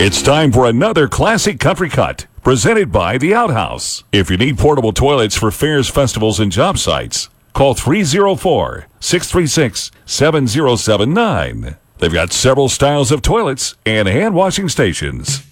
It's time for another classic country cut, presented by The Outhouse. If you need portable toilets for fairs, festivals, and job sites, call 304-636-7079. They've got several styles of toilets and hand washing stations.